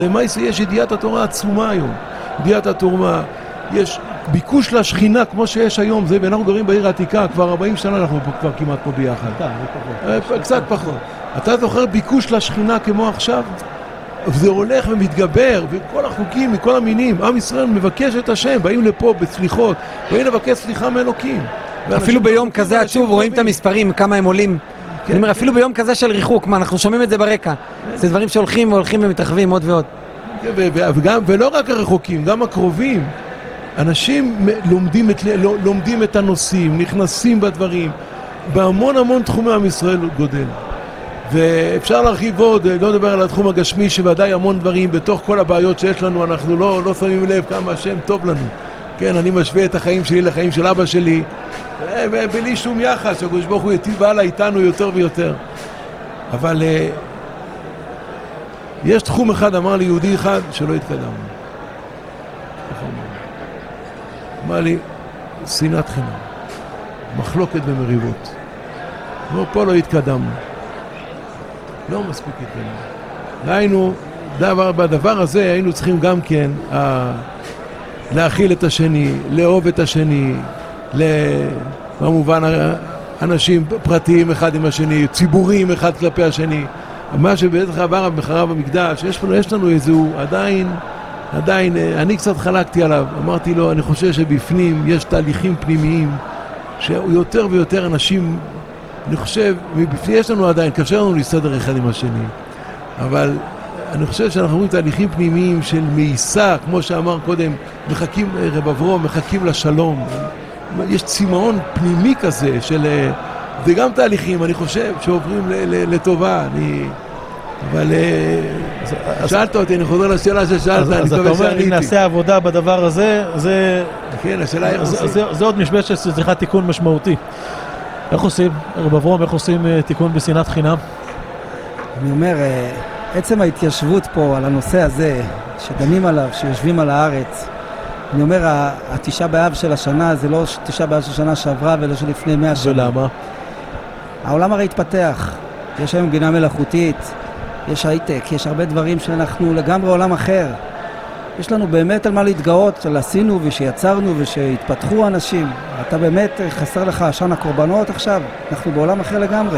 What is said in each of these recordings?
למעשה יש ידיעת התורה עצומה היום, ידיעת התורה, יש ביקוש לשכינה כמו שיש היום, ואנחנו גרים בעיר העתיקה, כבר 40 שנה אנחנו כבר כמעט פה ביחד. קצת פחות. אתה זוכר ביקוש לשכינה כמו עכשיו? וזה הולך ומתגבר, וכל החוקים מכל המינים, עם ישראל מבקש את השם, באים לפה בסליחות, באים לבקש סליחה מאלוקים. אפילו ביום כזה עצוב רואים את המספרים, כמה הם עולים. אני אומר, אפילו ביום כזה של ריחוק, מה, אנחנו שומעים את זה ברקע. זה דברים שהולכים והולכים ומתרחבים עוד ועוד. ולא רק הרחוקים, גם הקרובים. אנשים לומדים את הנושאים, נכנסים בדברים. בהמון המון תחומי עם ישראל גודל. ואפשר להרחיב עוד, לא לדבר על התחום הגשמי, שוודאי המון דברים, בתוך כל הבעיות שיש לנו, אנחנו לא שמים לב כמה השם טוב לנו. כן, אני משווה את החיים שלי לחיים של אבא שלי, בלי שום יחס, שהקדוש ברוך הוא יטיב הלאה איתנו יותר ויותר. אבל יש תחום אחד, אמר לי יהודי אחד, שלא התקדמנו. אמר לי, שנאת חינם, מחלוקת ומריבות. אמר, פה לא התקדמנו. לא מספיק התקדמנו. היינו, בדבר הזה היינו צריכים גם כן להכיל את השני, לאהוב את השני, במובן אנשים פרטיים אחד עם השני, ציבוריים אחד כלפי השני. מה שבטח עבר בחרב המקדש, יש לנו איזו עדיין, אני קצת חלקתי עליו, אמרתי לו, אני חושב שבפנים יש תהליכים פנימיים שיותר ויותר אנשים, אני חושב, מבפנים יש לנו עדיין, קשה לנו להסתדר אחד עם השני, אבל אני חושב שאנחנו רואים תהליכים פנימיים של מאיסה, כמו שאמר קודם, מחכים, רב אברום, מחכים לשלום. יש צמאון פנימי כזה של, זה גם תהליכים, אני חושב, שעוברים לטובה. אבל שאלת אותי, אני חוזר לשאלה ששאלת, אני מקווה שעניתי. אז אתה אומר, אם נעשה עבודה בדבר הזה, כן, השאלה איך עושים. זה עוד משבש שצריכה תיקון משמעותי. איך עושים, רב אברום, איך עושים תיקון בשנאת חינם? אני אומר, עצם ההתיישבות פה על הנושא הזה, שדנים עליו, שיושבים על הארץ, אני אומר, התשעה באב של השנה, זה לא תשעה באב של השנה שעברה ולא שלפני 100 שנה. ולמה? העולם הרי התפתח, יש היום בינה מלאכותית, יש הייטק, יש הרבה דברים שאנחנו לגמרי עולם אחר. יש לנו באמת על מה להתגאות, של עשינו ושיצרנו ושהתפתחו אנשים. אתה באמת חסר לך עשן הקורבנות עכשיו, אנחנו בעולם אחר לגמרי.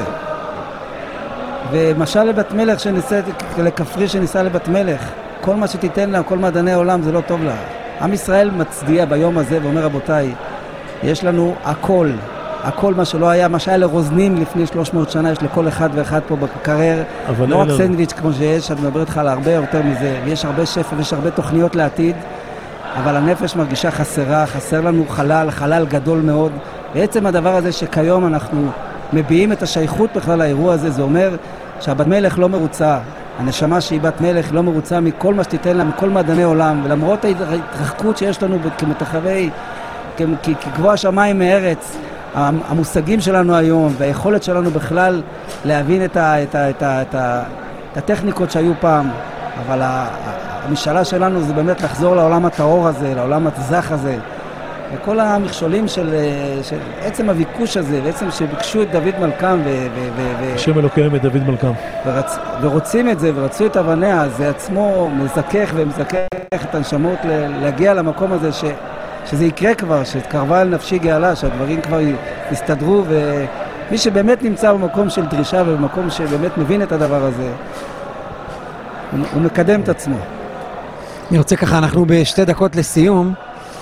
ומשל לבת מלך לכפרי שניסה לבת מלך, כל מה שתיתן לה, כל מעדני העולם זה לא טוב לה. עם ישראל מצדיע ביום הזה ואומר, רבותיי, יש לנו הכל מה שלא היה, מה שהיה לרוזנים לפני 300 שנה, יש לכל אחד ואחד פה בקרר, לא רק סנדוויץ' כמו שיש, אני מדבר איתך על הרבה יותר מזה, ויש הרבה שפע ויש הרבה תוכניות לעתיד, אבל הנפש מרגישה חסר לנו חלל גדול מאוד. בעצם הדבר הזה שכיום אנחנו מביעים את השייכות בכלל לאירוע הזה, זה אומר שהבת מלך לא מרוצה, הנשמה שהיא בת מלך לא מרוצה מכל מה שתיתן לה, מכל מעדני עולם, ולמרות ההתרחקות שיש לנו כמתחווי, כגבוה שמיים מארץ, המושגים שלנו היום והיכולת שלנו בכלל להבין את הטכניקות שהיו פעם, אבל המשאלה שלנו זה באמת לחזור לעולם הטהור הזה, לעולם הזך הזה, וכל המכשולים של עצם הביקוש הזה, בעצם שביקשו את דוד מלכם השם אלוקיהם את דוד מלכם ורוצים את זה ורצו את אבניה, זה עצמו מזכך ומזכך את הנשמות להגיע למקום הזה שזה יקרה כבר, שקרבה על נפשי גאלה, שהדברים כבר יסתדרו, ומי שבאמת נמצא במקום של דרישה ובמקום שבאמת מבין את הדבר הזה, הוא מקדם את עצמו. אני רוצה ככה, אנחנו בשתי דקות לסיום.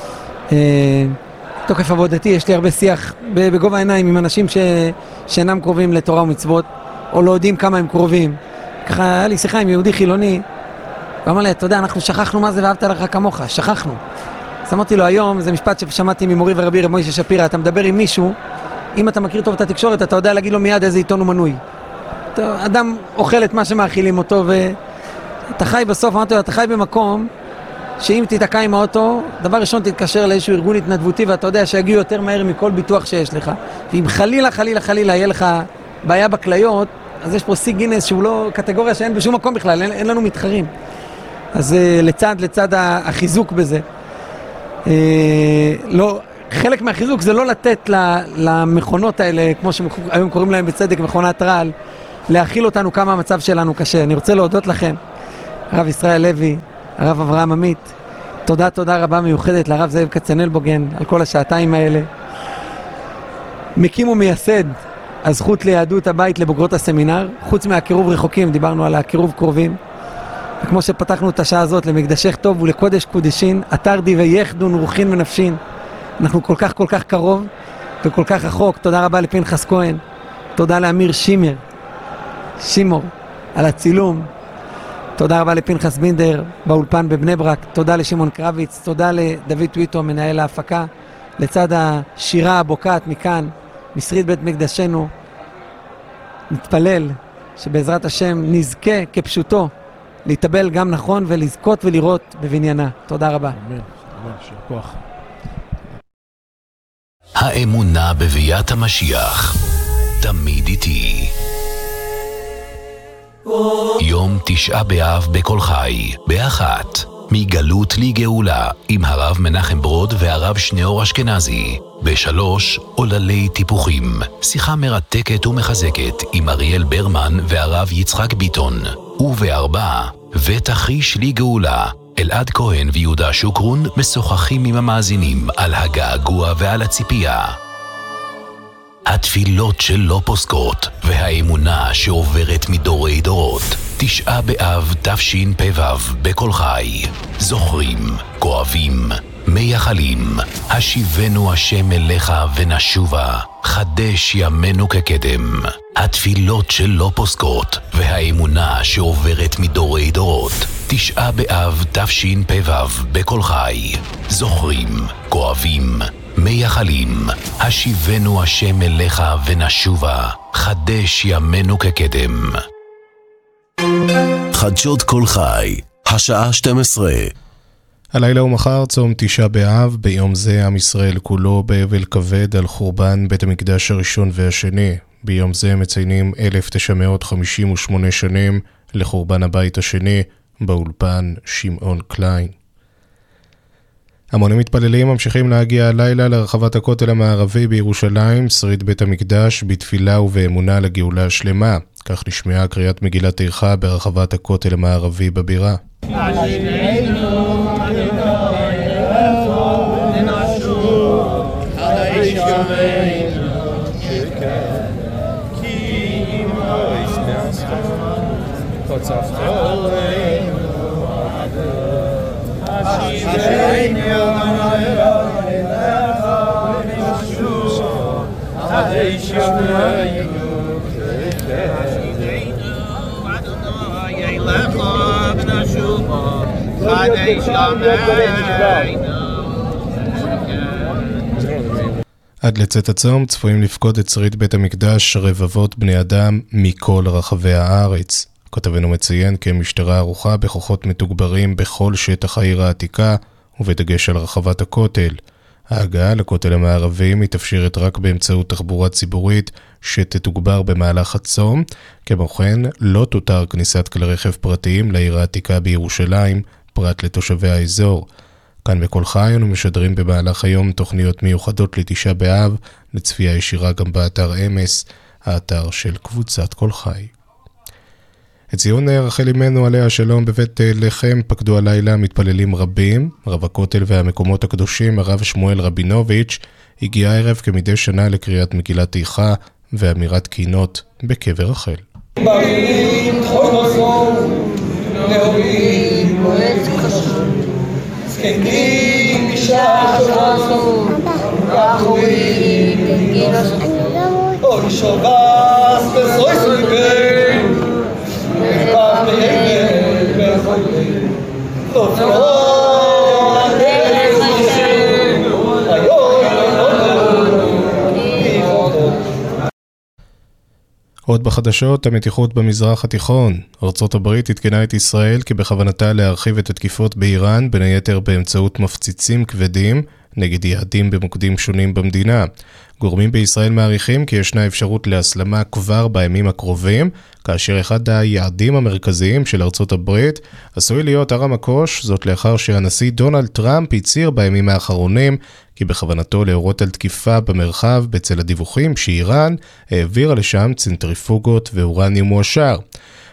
תוקף עבודתי, יש לי הרבה שיח בגובה העיניים עם אנשים שאינם קרובים לתורה ומצוות, או לא יודעים כמה הם קרובים. ככה היה לי שיחה עם יהודי חילוני, ואמר לי, אתה יודע, אנחנו שכחנו מה זה ואהבת לך כמוך, שכחנו. שמתי לו היום, זה משפט ששמעתי ממורי ורבי רב מוישה שפירא, אתה מדבר עם מישהו, אם אתה מכיר טוב את התקשורת, אתה יודע להגיד לו מיד איזה עיתון הוא מנוי. אדם אוכל את מה שמאכילים אותו, ואתה חי בסוף, אמרתי לו, אתה חי במקום, שאם תתקע עם האוטו, דבר ראשון תתקשר לאיזשהו ארגון התנדבותי, ואתה יודע שיגיעו יותר מהר מכל ביטוח שיש לך. ואם חלילה יהיה לך בעיה בכליות, אז יש פה סי גינס שהוא לא קטגוריה שאין בשום מקום בכלל, אין לנו מתחרים. אז לצד החיזוק בזה, לא, חלק מהחיזוק זה לא לתת למכונות האלה, כמו שהיום קוראים להם בצדק מכונת רעל, להכיל אותנו כמה המצב שלנו קשה. אני רוצה להודות לכם הרב ישראל לוי, הרב אברהם עמית. תודה רבה מיוחדת לרב זאב כצנלבוגן על כל השעתיים האלה. מקים ומייסד הזכות ליהדות הבית לבוגרות הסמינר, חוץ מהקירוב רחוקים, דיברנו על הקירוב קרובים. וכמו שפתחנו את השעה הזאת למקדשך טוב ולקודש קודשין, אתר דיבי יחדון רוחין ונפשין. אנחנו כל כך קרוב וכל כך רחוק. תודה רבה לפנחס כהן, תודה לאמיר שימור על הצילום, תודה רבה לפנחס בינדר באולפן בבני ברק, תודה לשמעון קרביץ, תודה לדוד טוויטו מנהל ההפקה, לצד השירה הבוקעת מכאן, משריד בית מקדשנו. נתפלל שבעזרת השם נזכה כפשוטו להתאבל גם נכון ולזכות ולראות בבניינה. תודה רבה. אמן, שיהיה כוח. האמונה בביאת המשיח תמיד איתי. יום 9 באב בכל חי, באחת, מגלות לגאולה, עם הרב מנחם ברוד והרב שניאור אשכנזי. ב3, עוללי טיפוחים, שיחה מרתקת ומחזקת עם אריאל ברמן והרב יצחק ביטון. וב4, ותחיש לגאולה, אלעד כהן ויהודה שוקרון משוחחים עם המאזינים על הגעגוע ועל הציפייה. התפילות שלא פוסקות והאמונה שעוברת מדורי דורות. 9 באב תשפ"ו בכל חי. זוכרים, כואבים, מייחלים, השיבנו השם אליך ונשובה, חדש ימינו כקדם. התפילות שלא פוסקות והאמונה שעוברת מדורי דורות. 9 באב תשפ"ו בכל חי. זוכרים, כואבים, מייחלים, השיבנו השם אליך ונשובה, חדש ימינו כקדם. חדשות כל חי, השעה 12. הלילה ומחר צום 9 באב, ביום זה עם ישראל כולו באבל כבד על חורבן בית המקדש הראשון והשני. ביום זה מציינים 1958 שנים לחורבן הבית השני, באולפן שמעון קליין. המוני מתפללים ממשיכים להגיע הלילה לרחבת הכותל המערבי בירושלים, שריד בית המקדש, בתפילה ובאמונה לגאולה השלמה. כך נשמעה קריאת מגילת איכה ברחבת הכותל המערבי בבירה. עד לצאת הצום צפויים לפקוד את שריד בית המקדש רבבות בני אדם מכל רחבי הארץ. כתבנו מציין כי המשטרה ערוכה בכוחות מתוגברים בכל שטח העיר העתיקה ובדגש על רחבת הכותל. ההגעה לכותל המערבי מתאפשרת רק באמצעות תחבורה ציבורית שתתוגבר במהלך הצום. כמו כן, לא תותר כניסת כלי רכב פרטיים לעיר העתיקה בירושלים, פרט לתושבי האזור. כאן בכל חי אנו משדרים במהלך היום תוכניות מיוחדות לתשעה באב, לצפייה ישירה גם באתר אמס, האתר של קבוצת כל חי. את ציון רחל אמנו עליה השלום בבית לחם פקדו הלילה מתפללים רבים. רב הכותל והמקומות הקדושים הרב שמואל רבינוביץ' הגיע הערב כמדי שנה לקריאת מגילת איכה ואמירת קינות בקבר רחל. בראים חולמוסו להורים מועץ חשוב זקנים משעה שרסו רחורים בגיל אוי שובס בסוי סויבן ופעם בהגל בחולים נופלו הדרך השם היום עוד בחדשות, המתיחות במזרח התיכון. ארצות הברית התקנה את ישראל כי בכוונתה להרחיב את התקיפות באיראן, בין היתר באמצעות מפציצים כבדים נגד יעדים במוקדים שונים במדינה. גורמים בישראל מעריכים כי ישנה אפשרות להסלמה כבר בימים הקרובים, כאשר אחד היעדים המרכזיים של ארצות הברית עשוי להיות הר המקוש, זאת לאחר שהנשיא דונלד טראמפ הצהיר בימים האחרונים כי בכוונתו להורות על תקיפה במרחב בצל הדיווחים שאיראן העבירה לשם צנטריפוגות ואורניום מועשר.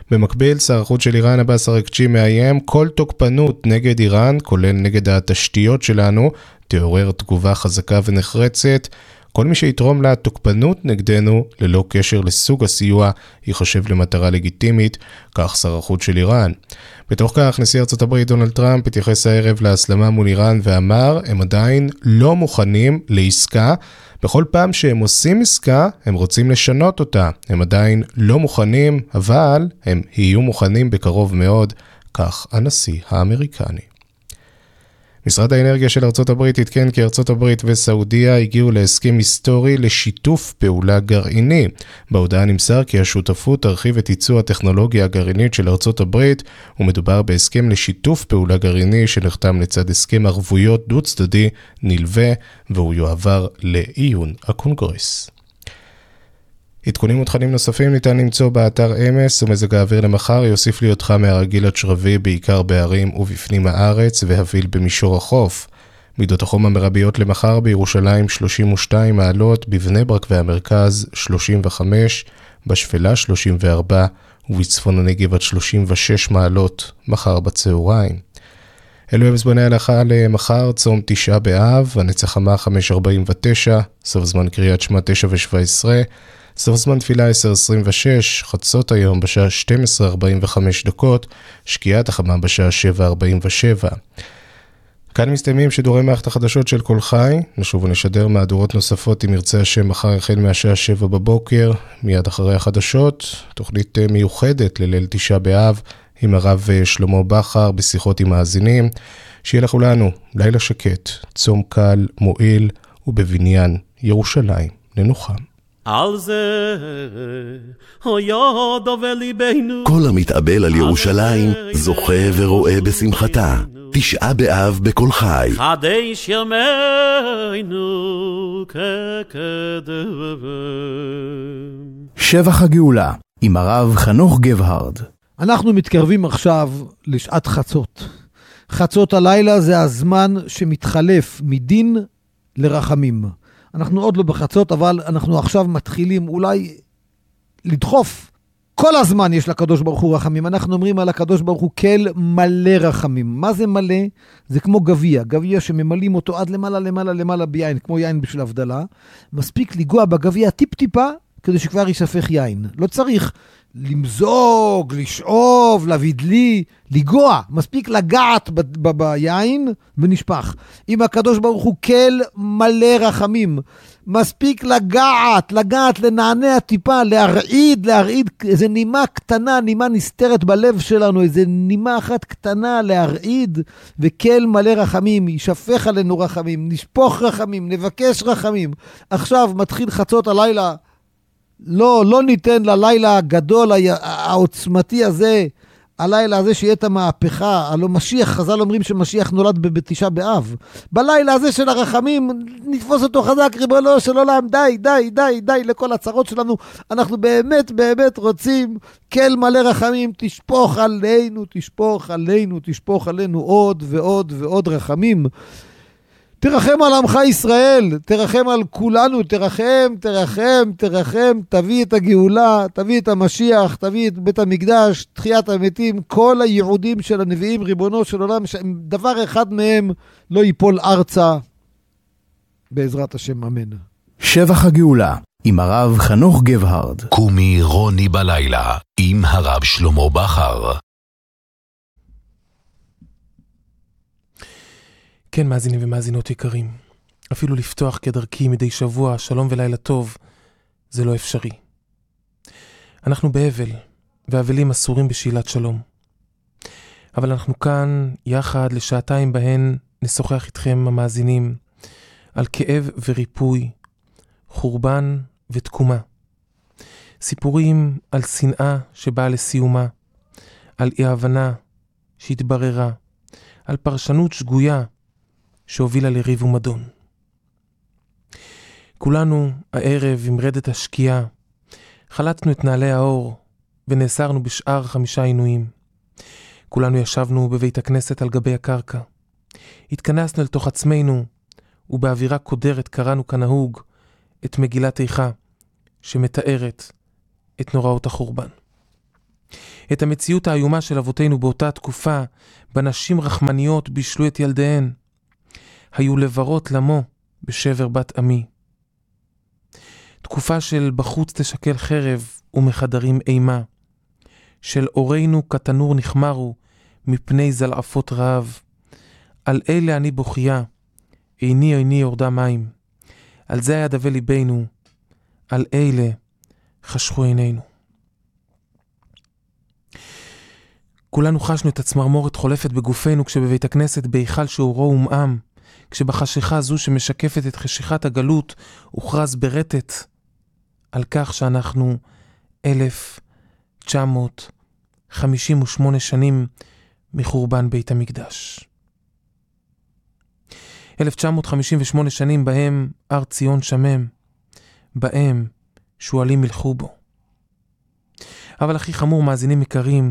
במקביל, שר החוץ של איראן עבאס אראגצ'י מאיים כל תוקפנות נגד איראן, כולל נגד התשתיות שלנו, תעורר תגובה חזקה ונחרצת. כל מי שיתרום לתוקפנות נגדנו, ללא קשר לסוג הסיוע, ייחשב למטרה לגיטימית, כך שר החוץ של איראן. בתוך כך, נשיא ארצות הברית דונלד טראמפ התייחס הערב להסלמה מול איראן ואמר, הם עדיין לא מוכנים לעסקה. בכל פעם שהם עושים עסקה, הם רוצים לשנות אותה. הם עדיין לא מוכנים, אבל הם יהיו מוכנים בקרוב מאוד, כך הנשיא האמריקני. משרד האנרגיה של ארצות הברית התקן כי ארצות הברית וסעודיה הגיעו להסכם היסטורי לשיתוף פעולה גרעיני. בהודעה נמסר כי השותפות תרחיב את ייצוא הטכנולוגיה הגרעינית של ארצות הברית, ומדובר בהסכם לשיתוף פעולה גרעיני שנחתם לצד הסכם ערבויות דו צדדי נלווה, והוא יועבר לעיון הקונגרס. עדכונים ותכנים נוספים ניתן למצוא באתר אמס, ומזג האוויר למחר יוסיף להיות חם מהרגיל עד שרבי בעיקר בערים ובפנים הארץ והביל במישור החוף. מידות החום המרביות למחר בירושלים 32 מעלות, בבני ברק והמרכז 35, בשפלה 34 ובצפון הנגב עד 36 מעלות מחר בצהריים. אלו הם זמני ההלכה למחר, צום 9 באב, הנץ החמה 5:49, סוף זמן קריאת שמע 9:17, סוף זמן תפילה 10:26, חצות היום בשעה 12:45, שקיעת החמה בשעה 7:47. כאן מסתיימים שידורי מערכת החדשות של כל חי. נשוב ונשדר מהדורות נוספות אם ירצה השם מחר החל מהשעה 7 בבוקר, מיד אחרי החדשות, תוכנית מיוחדת לליל 9 באב עם הרב שלמה בכר בשיחות עם מאזינים. שיהיה לכולנו לילה שקט, צום קל, מועיל ובבניין ירושלים ננוחם. על זה היה דובר ליבנו. כל המתאבל על ירושלים זוכה ורואה בשמחתה. 9 באב בכל חי. חדש ימינו כקדם. שבח הגאולה עם הרב חנוך גבהרד. אנחנו מתקרבים עכשיו לשעת חצות. חצות הלילה זה הזמן שמתחלף מדין לרחמים. אנחנו עוד לא בחצות, אבל אנחנו עכשיו מתחילים אולי לדחוף. כל הזמן יש לקדוש ברוך הוא רחמים. אנחנו אומרים על הקדוש ברוך הוא כל מלא רחמים. מה זה מלא? זה כמו גביע. גביע שממלאים אותו עד למעלה, למעלה, למעלה ביין, כמו יין בשביל הבדלה. מספיק לגוע בגביע טיפ-טיפה, כדי שכבר ישפך יין. לא צריך למזוג, לשאוב, להביא דלי, לגוע. מספיק לגעת ביין ונשפך. אם הקדוש ברוך הוא כל מלא רחמים, מספיק לגעת, לנענע טיפה, להרעיד, איזה נימה קטנה, נימה נסתרת בלב שלנו, איזה נימה אחת קטנה להרעיד, וכל מלא רחמים, ישפך עלינו רחמים, נשפוך רחמים, נבקש רחמים. עכשיו מתחיל חצות הלילה, לא ניתן ללילה הגדול, העוצמתי הזה, הלילה הזה שיהיה את המהפכה. הלא משיח, חז"ל אומרים שמשיח נולד בתשעה באב. בלילה הזה של הרחמים, נתפוס אותו חזק, ריבונו של עולם, די לכל הצרות שלנו. אנחנו באמת רוצים כל מלא רחמים, תשפוך עלינו עוד ועוד רחמים. תרחם על עמך ישראל, תרחם על כולנו, תרחם, תביא את הגאולה, תביא את המשיח, תביא את בית המקדש, תחיית המתים, כל הייעודים של הנביאים, ריבונו של עולם, דבר אחד מהם לא ייפול ארצה, בעזרת השם, אמן. שבח הגאולה, עם הרב חנוך גבהרד. קומי רוני בלילה, עם הרב שלמה בכר. כן, מאזינים ומאזינות יקרים, אפילו לפתוח כדרכי מדי שבוע שלום ולילה טוב, זה לא אפשרי. אנחנו באבל, ואבלים אסורים בשאלת שלום. אבל אנחנו כאן יחד לשעתיים בהן נשוחח איתכם המאזינים על כאב וריפוי, חורבן ותקומה. סיפורים על שנאה שבאה לסיומה, על אי הבנה שהתבררה, על פרשנות שגויה שהובילה לריב ומדון. כולנו הערב עם רדת השקיעה, חלצנו את נעלי האור ונאסרנו בשאר 5 עינויים. כולנו ישבנו בבית הכנסת על גבי הקרקע. התכנסנו אל תוך עצמנו, ובאווירה קודרת קראנו כנהוג את מגילת איכה, שמתארת את נוראות החורבן. את המציאות האיומה של אבותינו באותה תקופה, בנשים רחמניות בישלו את ילדיהן. היו לברות למו בשבר בת עמי. תקופה של בחוץ תשקל חרב ומחדרים אימה, של אורינו כתנור נחמרו מפני זלעפות רעב. על אלה אני בוכייה, עיני יורדה מים. על זה היה דווה ליבנו, על אלה חשכו עינינו. כולנו חשנו את הצמרמורת חולפת בגופנו כשבבית הכנסת בהיכל שאורו ומעם, כשבחשיכה זו שמשקפת את חשיכת הגלות הוכרז ברטט על כך שאנחנו 1958 שנים מחורבן בית המקדש. 1958 שנים בהם הר ציון שמם, בהם שועלים מלכו בו. אבל הכי חמור, מאזינים יקרים,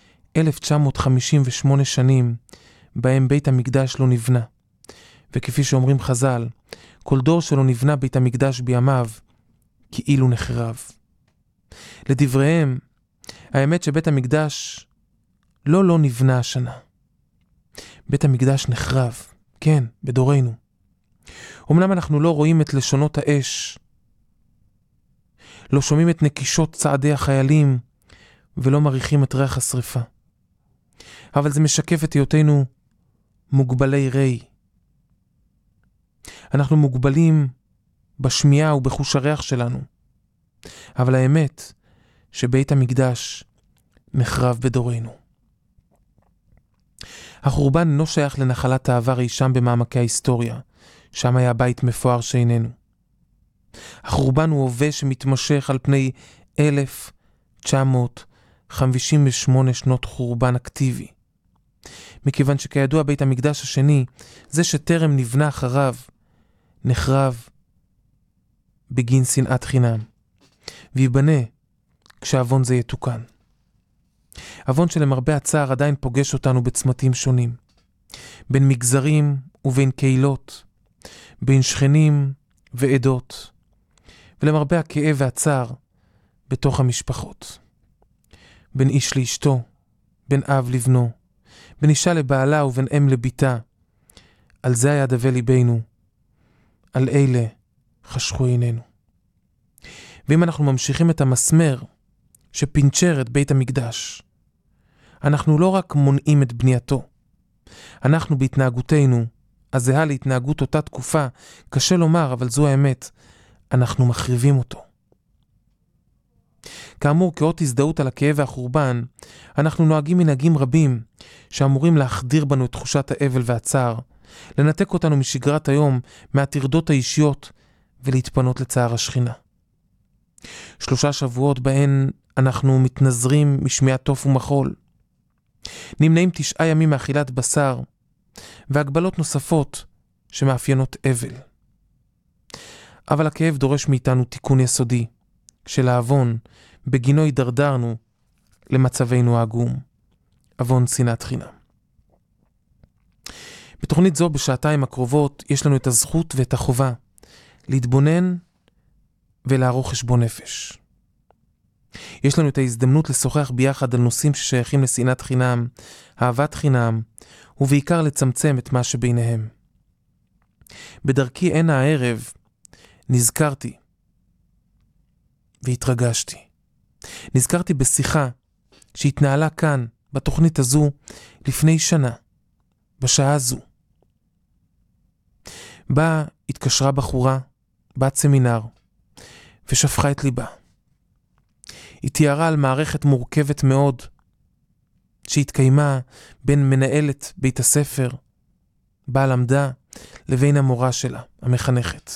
1958 שנים בהם בית המקדש לא נבנה. וכפי שאומרים חז"ל, כל דור שלא נבנה בית המקדש בימיו, כאילו נחרב. לדבריהם, האמת שבית המקדש לא נבנה השנה. בית המקדש נחרב, כן, בדורנו. אמנם אנחנו לא רואים את לשונות האש, לא שומעים את נקישות צעדי החיילים, ולא מריחים את ריח השריפה. אבל זה משקף את היותנו מוגבלי ראי. אנחנו מוגבלים בשמיעה ובחוש הריח שלנו. אבל האמת שבית המקדש נחרב בדורנו. החורבן אינו שייך לנחלת העבר אי שם במעמקי ההיסטוריה, שם היה בית מפואר שאיננו. החורבן הוא הווה שמתמשך על פני 1958 שנות חורבן אקטיבי. מכיוון שכידוע בית המקדש השני, זה שטרם נבנה אחריו, נחרב בגין שנאת חינם, ויבנה כשאבון זה יתוקן. אבון שלמרבה הצער עדיין פוגש אותנו בצמתים שונים, בין מגזרים ובין קהילות, בין שכנים ועדות, ולמרבה הכאב והצער בתוך המשפחות. בין איש לאשתו, בין אב לבנו, בין אישה לבעלה ובין אם לביתה. על זה היה דווה ליבנו, על אלה חשכו עינינו. ואם אנחנו ממשיכים את המסמר שפינצ'ר את בית המקדש, אנחנו לא רק מונעים את בנייתו, אנחנו בהתנהגותנו, הזהה להתנהגות אותה תקופה, קשה לומר, אבל זו האמת, אנחנו מחריבים אותו. כאמור, כאות הזדהות על הכאב והחורבן, אנחנו נוהגים מנהגים רבים שאמורים להחדיר בנו את תחושת האבל והצער, לנתק אותנו משגרת היום, מהטרדות האישיות, ולהתפנות לצער השכינה. 3 שבועות בהן אנחנו מתנזרים משמיעת טוף ומחול. נמנעים 9 ימים מאכילת בשר, והגבלות נוספות שמאפיינות אבל. אבל הכאב דורש מאיתנו תיקון יסודי, של האבון, בגינו הידרדרנו למצבנו העגום, אבון שנאת חינם. בתוכנית זו בשעתיים הקרובות יש לנו את הזכות ואת החובה להתבונן ולערוך חשבון נפש. יש לנו את ההזדמנות לשוחח ביחד על נושאים ששייכים לשנאת חינם, אהבת חינם, ובעיקר לצמצם את מה שביניהם. בדרכי הנה הערב נזכרתי והתרגשתי. נזכרתי בשיחה שהתנהלה כאן בתוכנית הזו לפני שנה, בשעה הזו. בה התקשרה בחורה, בת סמינר, ושפכה את ליבה. היא תיארה על מערכת מורכבת מאוד, שהתקיימה בין מנהלת בית הספר, בה למדה, לבין המורה שלה, המחנכת.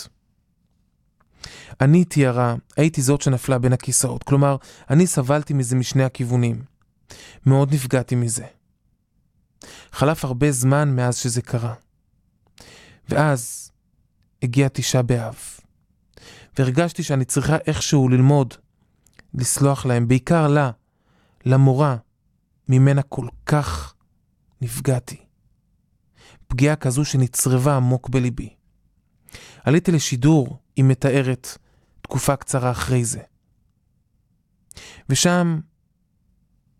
אני תיארה, הייתי זאת שנפלה בין הכיסאות, כלומר, אני סבלתי מזה משני הכיוונים. מאוד נפגעתי מזה. חלף הרבה זמן מאז שזה קרה. ואז הגיע 9 באב. והרגשתי שאני צריכה איכשהו ללמוד, לסלוח להם, בעיקר לה, למורה, ממנה כל כך נפגעתי. פגיעה כזו שנצרבה עמוק בליבי. עליתי לשידור, היא מתארת תקופה קצרה אחרי זה. ושם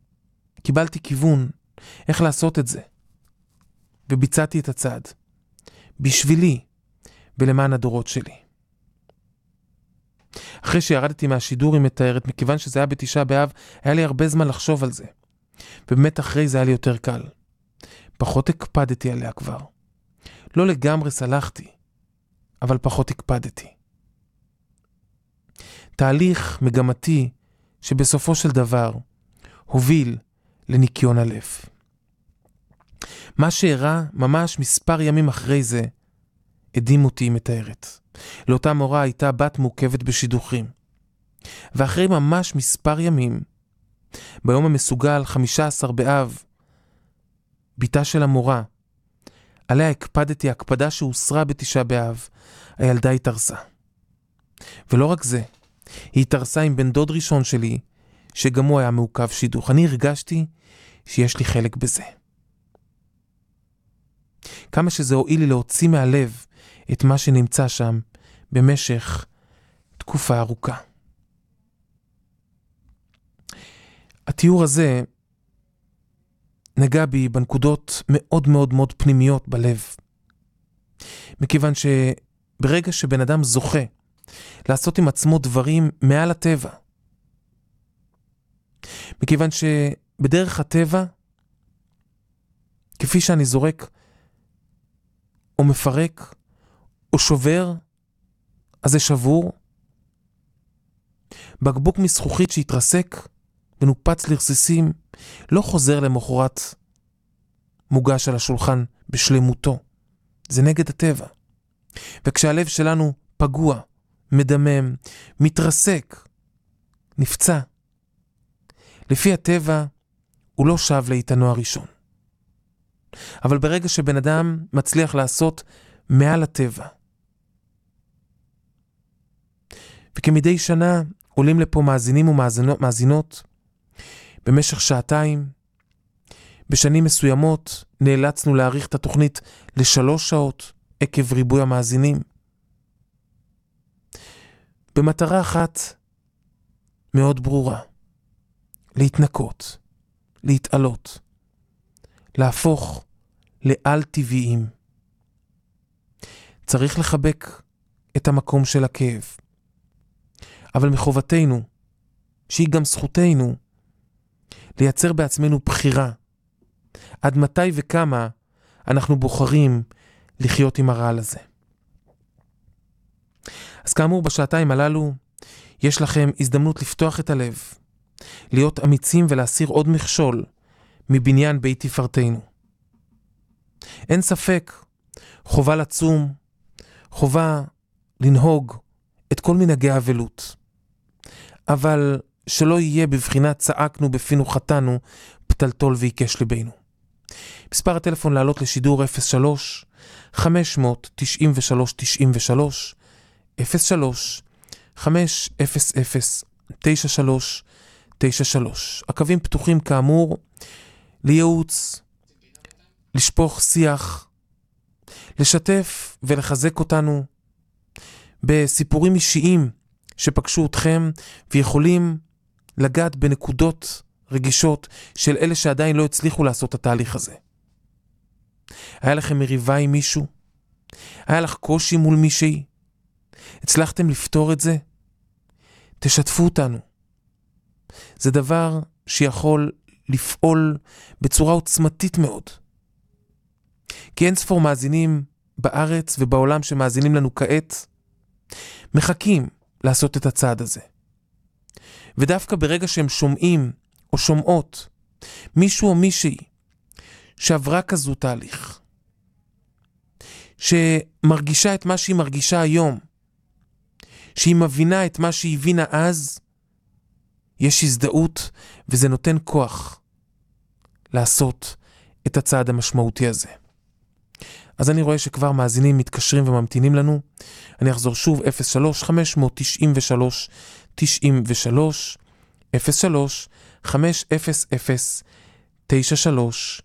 קיבלתי כיוון איך לעשות את זה, וביצעתי את הצעד, בשבילי ולמען הדורות שלי. אחרי שירדתי מהשידור היא מתארת, מכיוון שזה היה בתשעה באב, היה לי הרבה זמן לחשוב על זה. ובאמת אחרי זה היה לי יותר קל. פחות הקפדתי עליה כבר. לא לגמרי סלחתי, אבל פחות הקפדתי. תהליך מגמתי שבסופו של דבר הוביל לניקיון הלב. מה שאירע ממש מספר ימים אחרי זה, עדים אותי היא מתארת. לאותה מורה הייתה בת מורכבת בשידוכים. ואחרי ממש מספר ימים, ביום המסוגל 15 באב, ביתה של המורה, עליה הקפדתי הקפדה שהוסרה בתשעה באב, הילדה התארסה. ולא רק זה, היא התארסה עם בן דוד ראשון שלי, שגם הוא היה מעוכב שידוך. אני הרגשתי שיש לי חלק בזה. כמה שזה הועיל לי להוציא מהלב את מה שנמצא שם במשך תקופה ארוכה. התיאור הזה נגע בי בנקודות מאוד מאוד מאוד פנימיות בלב. מכיוון שברגע שבן אדם זוכה לעשות עם עצמו דברים מעל הטבע, מכיוון שבדרך הטבע, כפי שאני זורק או מפרק או שובר, אז זה שבור. בקבוק מזכוכית שהתרסק ונופץ לרסיסים, לא חוזר למחרת מוגש על השולחן בשלמותו. זה נגד הטבע. וכשהלב שלנו פגוע, מדמם, מתרסק, נפצע, לפי הטבע הוא לא שב לאיתנו הראשון. אבל ברגע שבן אדם מצליח לעשות מעל הטבע, וכמדי שנה עולים לפה מאזינים ומאזינות במשך שעתיים, בשנים מסוימות נאלצנו להאריך את התוכנית ל3 שעות עקב ריבוי המאזינים. במטרה אחת מאוד ברורה, להתנקות, להתעלות, להפוך לעל טבעיים. צריך לחבק את המקום של הכאב. אבל מחובתנו, שהיא גם זכותנו, לייצר בעצמנו בחירה. עד מתי וכמה אנחנו בוחרים לחיות עם הרעל הזה. אז כאמור, בשעתיים הללו, יש לכם הזדמנות לפתוח את הלב, להיות אמיצים ולהסיר עוד מכשול מבניין בית תפארתנו. אין ספק, חובה לצום, חובה לנהוג את כל מנהגי האבלות. אבל שלא יהיה בבחינת צעקנו בפינו חטאנו, פתלתול ויקש ליבנו. מספר הטלפון לעלות לשידור 03 593 93 03 500 93 93. הקווים פתוחים כאמור לייעוץ, לשפוך שיח, לשתף ולחזק אותנו בסיפורים אישיים שפגשו אתכם ויכולים לגעת בנקודות רגישות של אלה שעדיין לא הצליחו לעשות את התהליך הזה. היה לכם מריבה עם מישהו? היה לך קושי מול מישהי? הצלחתם לפתור את זה? תשתפו אותנו. זה דבר שיכול לפעול בצורה עוצמתית מאוד. כי אין ספור מאזינים בארץ ובעולם שמאזינים לנו כעת, מחכים לעשות את הצעד הזה. ודווקא ברגע שהם שומעים או שומעות מישהו או מישהי שעברה כזו תהליך, שמרגישה את מה שהיא מרגישה היום, שהיא מבינה את מה שהיא הבינה אז, יש הזדהות וזה נותן כוח לעשות את הצעד המשמעותי הזה. אז אני רואה שכבר מאזינים מתקשרים וממתינים לנו. אני אחזור שוב, 03 593 93 03 500 93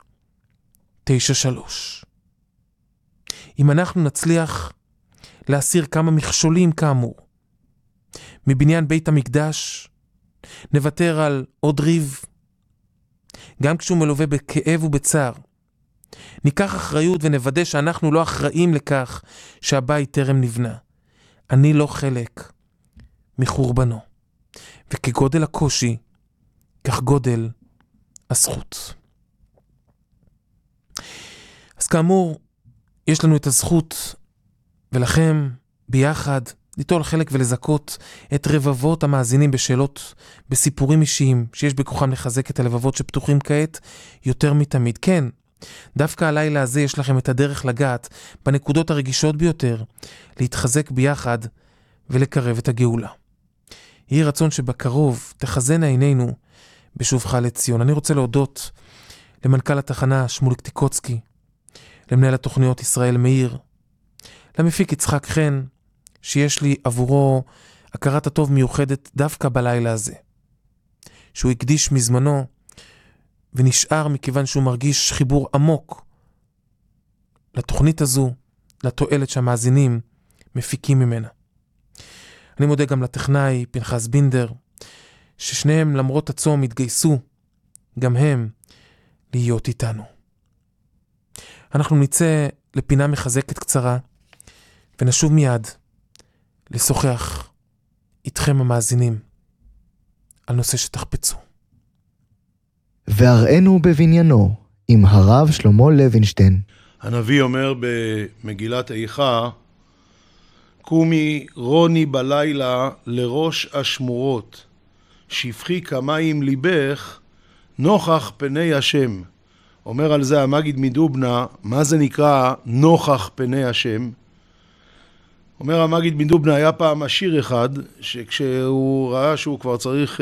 93. אם אנחנו נצליח להסיר כמה מכשולים כאמור מבניין בית המקדש, נוותר על עוד ריב, גם כשהוא מלווה בכאב ובצער. ניקח אחריות ונוודא שאנחנו לא אחראים לכך שהבית טרם נבנה. אני לא חלק מחורבנו. וכגודל הקושי, כך גודל הזכות. אז כאמור, יש לנו את הזכות, ולכם ביחד ליטול חלק ולזכות את רבבות המאזינים בשאלות, בסיפורים אישיים, שיש בכוחם לחזק את הלבבות שפתוחים כעת יותר מתמיד. כן, דווקא הלילה הזה יש לכם את הדרך לגעת בנקודות הרגישות ביותר, להתחזק ביחד ולקרב את הגאולה. יהי רצון שבקרוב תחזנה עינינו בשובך לציון. אני רוצה להודות למנכ"ל התחנה שמוליק טיקוצקי, למנהל התוכניות ישראל מאיר, למפיק יצחק חן, שיש לי עבורו הכרת הטוב מיוחדת דווקא בלילה הזה, שהוא הקדיש מזמנו ונשאר מכיוון שהוא מרגיש חיבור עמוק לתוכנית הזו, לתועלת שהמאזינים מפיקים ממנה. אני מודה גם לטכנאי פנחס בינדר, ששניהם למרות הצום התגייסו, גם הם, להיות איתנו. אנחנו נצא לפינה מחזקת קצרה, ונשוב מיד לשוחח איתכם המאזינים על נושא שתחפצו. והראינו בבניינו עם הרב שלמה לוינשטיין. הנביא אומר במגילת איכה, קומי רוני בלילה לראש השמורות, שפכי כמים ליבך נוכח פני השם. אומר על זה המגיד מדובנה, מה זה נקרא נוכח פני השם? אומר המגיד מדובנה, היה פעם עשיר אחד, שכשהוא ראה שהוא כבר צריך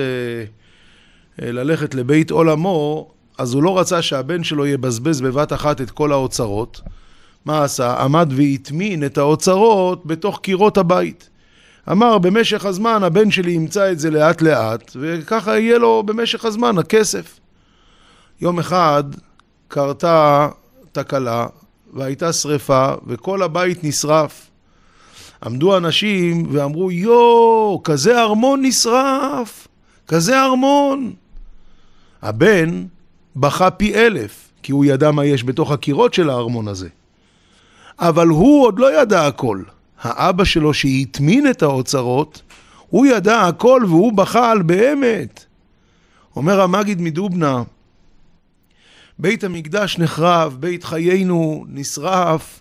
ללכת לבית עולמו, אז הוא לא רצה שהבן שלו יבזבז בבת אחת את כל האוצרות. מה עשה? עמד והטמין את האוצרות בתוך קירות הבית. אמר, במשך הזמן הבן שלי ימצא את זה לאט לאט, וככה יהיה לו במשך הזמן הכסף. יום אחד קרתה תקלה, והייתה שריפה, וכל הבית נשרף. עמדו אנשים ואמרו, כזה ארמון נשרף, כזה ארמון. הבן בכה פי 1000, כי הוא ידע מה יש בתוך הקירות של הארמון הזה. אבל הוא עוד לא ידע הכל. האבא שלו שהטמין את האוצרות, הוא ידע הכל והוא בכה על באמת. אומר המגיד מדובנה, בית המקדש נחרב, בית חיינו נשרף,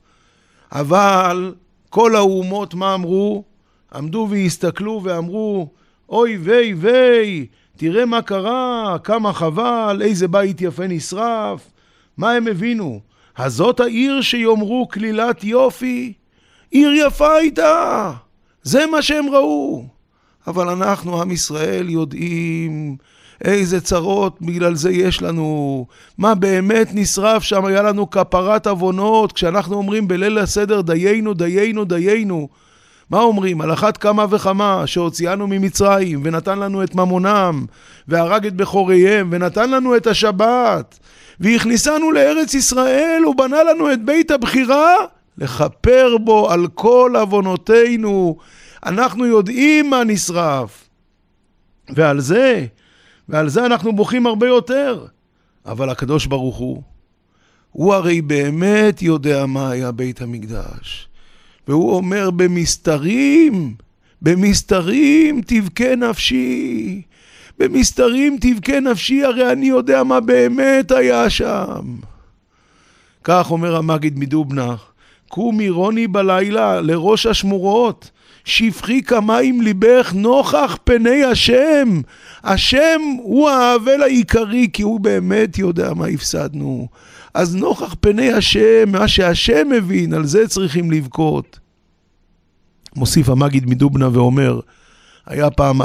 אבל כל האומות מה אמרו? עמדו והסתכלו ואמרו, אוי ויי ויי, תראה מה קרה, כמה חבל, איזה בית יפה נשרף. מה הם הבינו? הזאת העיר שיאמרו כלילת יופי, עיר יפה הייתה, זה מה שהם ראו. אבל אנחנו, עם ישראל, יודעים איזה צרות בגלל זה יש לנו. מה באמת נשרף שם? היה לנו כפרת עוונות, כשאנחנו אומרים בליל הסדר דיינו, דיינו, דיינו. מה אומרים? על אחת כמה וכמה שהוציאנו ממצרים ונתן לנו את ממונם והרג את בכוריהם ונתן לנו את השבת והכניסנו לארץ ישראל ובנה לנו את בית הבחירה לחפר בו על כל עוונותינו. אנחנו יודעים מה נשרף, ועל זה אנחנו בוכים הרבה יותר. אבל הקדוש ברוך הוא הרי באמת יודע מה היה בית המקדש, והוא אומר במסתרים תבכה נפשי, במסתרים תבכה נפשי, הרי אני יודע מה באמת היה שם. כך אומר המגיד מדובנה, קומי רוני בלילה לראש השמורות, שפכי כמים ליבך נוכח פני השם. השם הוא האבל העיקרי, כי הוא באמת יודע מה הפסדנו. אז נוכח פני השם, מה שהשם מבין, על זה צריכים לבכות. מוסיף המגיד מדובנה ואומר, היה פעם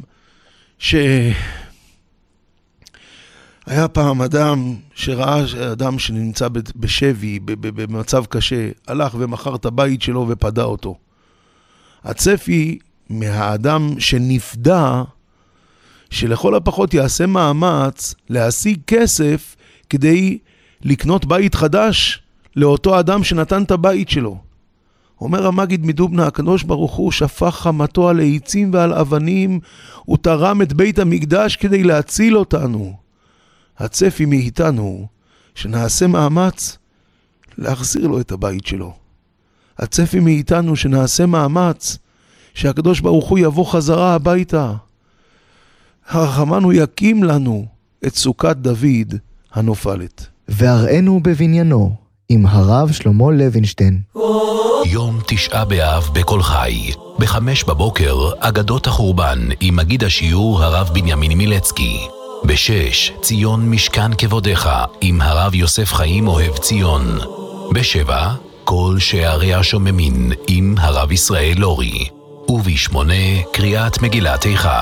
אדם שראה אדם שנמצא בשבי, במצב קשה, הלך ומכר את הבית שלו ופדה אותו. הצפי מהאדם שנפדה, שלכל הפחות יעשה מאמץ להשיג כסף כדי לקנות בית חדש לאותו אדם שנתן את הבית שלו. אומר המגיד מדובנה, הקדוש ברוך הוא שפך חמתו על העצים ועל אבנים, הוא תרם את בית המקדש כדי להציל אותנו. הצפי מאיתנו שנעשה מאמץ להחזיר לו את הבית שלו. הצפי מאיתנו שנעשה מאמץ שהקדוש ברוך הוא יבוא חזרה הביתה. הרחמן הוא יקים לנו את סוכת דוד הנופלת. והראינו בבניינו עם הרב שלמה לוינשטיין. יום 9 באב בכל חי, ב5 בבוקר, אגדות החורבן עם מגיד השיעור הרב בנימין מילצקי. ב6, ציון משכן כבודך עם הרב יוסף חיים אוהב ציון. ב7, כל שערי השוממין עם הרב ישראל לורי. וב8, קריאת מגילת איכה.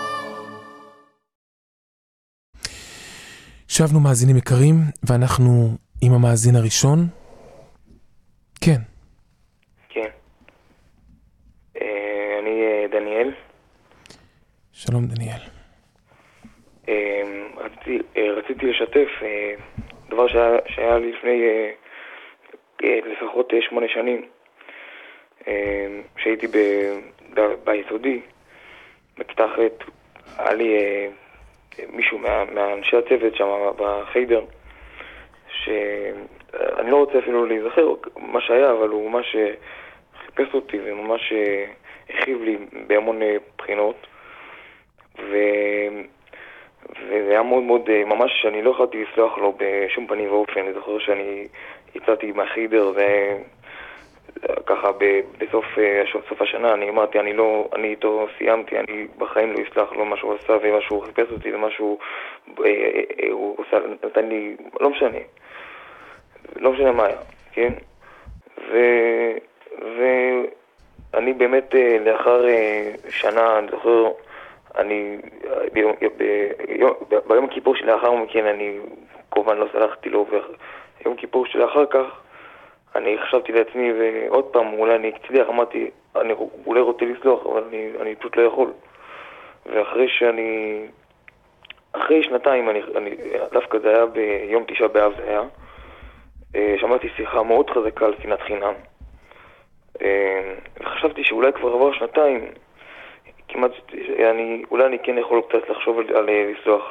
שבנו מאזינים יקרים, ואנחנו עם המאזין הראשון. כן. כן. אני דניאל. שלום דניאל. רציתי לשתף דבר שהיה לי לפני לפחות 8 שנים, שהייתי ביסודי, בכיתה אחרת. היה לי מישהו מאנשי הצוות שם בחיידר, שאני לא רוצה אפילו להיזכר מה שהיה, אבל הוא ממש חיפש אותי וממש הכיב לי בהמון בחינות, וזה היה מאוד מאוד, ממש שאני לא יכולתי לסלוח לו בשום פנים ואופן. אני זוכר שאני יצאתי מהחיידר, וככה בסוף השנה אני אמרתי, אני איתו סיימתי, אני בחיים לא אסלח לו מה שהוא עשה ומה שהוא חיפש אותי ומה שהוא עושה, נתן לי, לא משנה מה היה, כן? ואני באמת לאחר שנה, אני זוכר, ביום הכיפור שלאחר מכן אני כמובן לא סלחתי לו, ויום כיפור שלאחר כך אני חשבתי לעצמי, ועוד פעם אולי אני אצליח, אמרתי אני אולי רוצה לסלוח, אבל אני פשוט לא יכול. ואחרי שנתיים, דווקא זה היה ביום 9 באב, זה היה, שמעתי שיחה מאוד חזקה על שנאת חינם, וחשבתי שאולי כבר עבר שנתיים, כמעט, אולי אני כן יכול קצת לחשוב על לסלוח.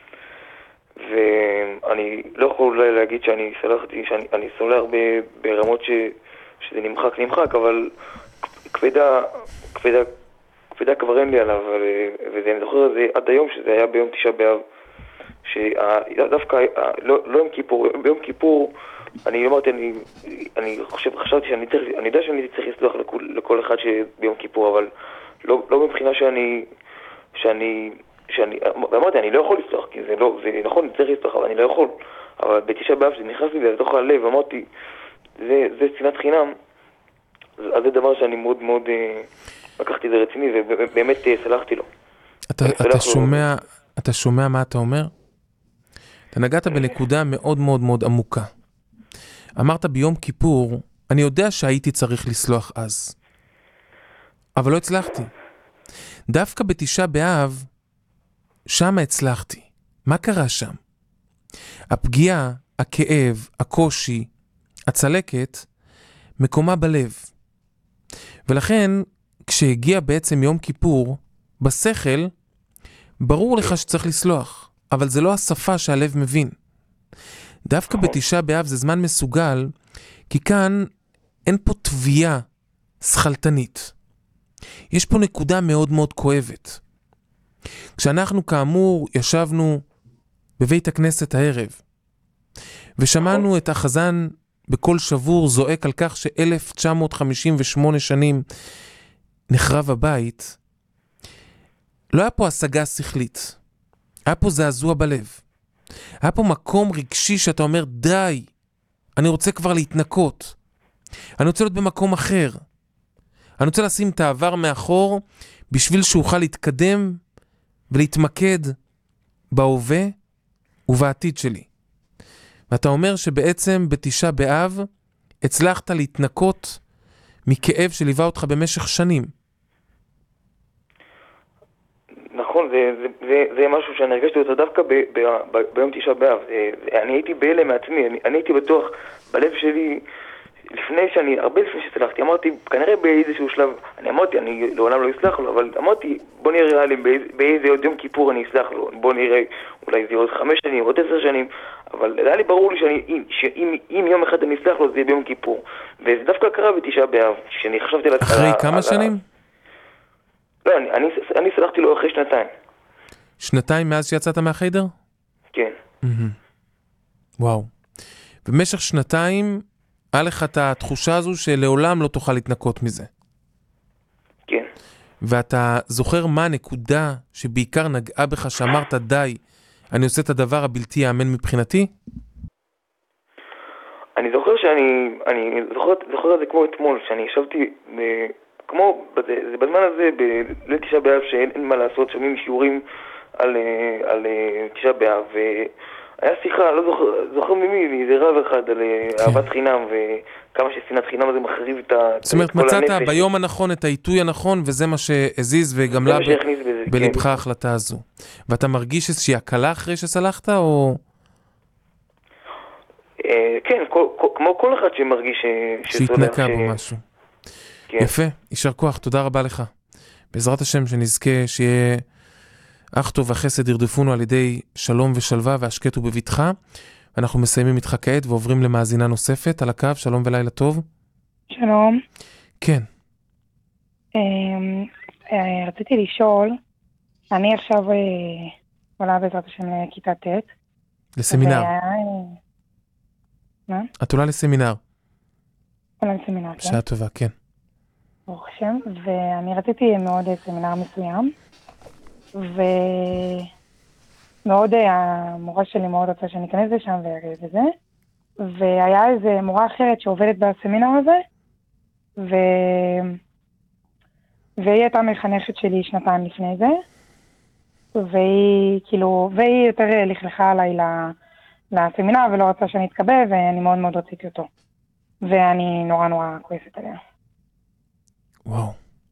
ואני לא יכול אולי להגיד שאני סלחתי, שאני סולח ברמות שזה נמחק, אבל כבדה כבר אין לי עליו, ואני זוכר את זה עד היום, שזה היה ביום 9 באב, שדווקא לא יום כיפור, ביום כיפור אני אמרתי, חשבתי אני יודע שאני צריך לסלוח לכל אחד שביום כיפור, אבל לא מבחינה אמרתי, אני לא יכול לסלוח, כי זה נכון, צריך לסלוח, אבל אני לא יכול. אבל ב9 באב זה נכנס לי לתוך הלב, אמרתי, זה שנאת חינם. אז זה דבר שאני מאוד מאוד לקחתי את זה רציני, ובאמת סלחתי לו. אתה שומע מה אתה אומר? אתה נגעת בנקודה מאוד מאוד מאוד עמוקה. אמרת ביום כיפור, אני יודע שהייתי צריך לסלוח אז, אבל לא הצלחתי. דווקא ב9 באב, שם הצלחתי. מה קרה שם? הפגיעה, הכאב, הקושי, הצלקת, מקומה בלב. ולכן, כשהגיע בעצם יום כיפור, בשכל, ברור לך שצריך לסלוח, אבל זה לא השפה שהלב מבין. דווקא ב9 באב זה זמן מסוגל, כי כאן אין פה תביעה שכלתנית. יש פה נקודה מאוד מאוד כואבת. כשאנחנו כאמור ישבנו בבית הכנסת הערב, ושמענו את החזן בכל שבור זועק על כך ש1958 שנים נחרב הבית, לא היה פה השגה שכלית, היה פה זעזוע בלב, היה פה מקום רגשי שאתה אומר די, אני רוצה כבר להתנקות, אני רוצה להיות במקום אחר, אני רוצה לשים את העבר מאחור בשביל שאוכל להתקדם ולהתמקד בהווה ובעתיד שלי. ואתה אומר שבעצם ב9 באב הצלחת להתנקות מכאב שליווה אותך במשך שנים. נכון, זה משהו שאני הרגשתי אותו דווקא ביום 9 באב. אני הייתי בהלם מעצמי, אני הייתי בטוח בלב שלי הרבה לפני שסלחתי, אמרתי, כנראה באיזשהו שלב, אני לעולם לא אסלח לו, אבל אמרתי, בוא נראה לי באיזה עוד יום כיפור אני אסלח לו, בוא נראה, אולי זה עוד 5 שנים, עוד 10 שנים, אבל היה לי ברור לי שאם יום אחד אני אסלח לו, זה יהיה ביום כיפור. וזה דווקא קרה ב9 באב, שאני חשבתי על... אחרי כמה שנים? לא, אני סלחתי לו אחרי 2 שנתיים מאז שיצאת מהחיידר? כן. וואו. במשך 2 היה לך את התחושה הזו שלעולם לא תוכל להתנקות מזה. כן. ואתה זוכר מה הנקודה שבעיקר נגעה בך שאמרת די, אני עושה את הדבר הבלתי יאמן מבחינתי? אני זוכר אני זוכר את זה כמו אתמול, שאני ישבתי כמו, זה בזמן הזה, בליל 9 באב שאין מה לעשות, שומעים שיעורים על 9 באב, והיה שיחה, לא זוכר ממי, מאיזה רב אחד על אהבת חינם, וכמה ששנאת חינם הזה מחריב את כל הנפש. זאת אומרת, מצאת ביום הנכון את העיתוי הנכון, וזה מה שהזיז וגמלה בלבך ההחלטה הזו. ואתה מרגיש איזושהי הקלה אחרי שסלחת, או... כן, כמו כל אחד שמרגיש שהתנקה בו משהו. יפה, יישר כוח, תודה רבה לך. בעזרת השם שנזכה שיהיה אך טוב והחסד ירדפונו על ידי שלום ושלווה והשקט ובביטחה. אנחנו מסיימים איתך כעת ועוברים למאזינה נוספת על הקו. שלום ולילה טוב. שלום. כן. רציתי לשאול, אני עכשיו עולה בעזרת השם לכיתה ט'. לסמינר. מה? את עולה לסמינר. עולה לסמינר, כן. שעה טובה, כן. ברוך השם, ואני רציתי מאוד סמינר מסוים, ומאוד המורה שלי מאוד רוצה שאני אכנס לשם וזה, והיה איזה מורה אחרת שעובדת בסמינר הזה, והיא הייתה מחנכת שלי 2 לפני זה, והיא יותר לכלכה עליי לסמינר ולא רצה שאני אתקבל, ואני מאוד מאוד רציתי אותו, ואני נורא נורא כועסת עליה. וואו.